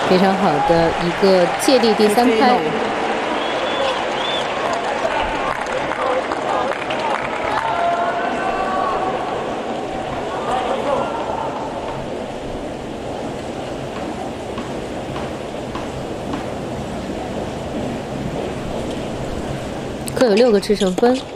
非常好的一个借力第3拍。各有6个制胜分。